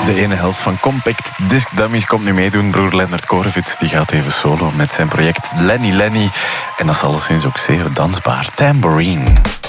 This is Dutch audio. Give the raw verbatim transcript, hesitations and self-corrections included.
De ene helft van Compact Disc Dummies komt nu meedoen. Broer Lennart Korevits die gaat even solo met zijn project Lenny Lenny. En dat is alleszins ook zeer dansbaar. Tambourine.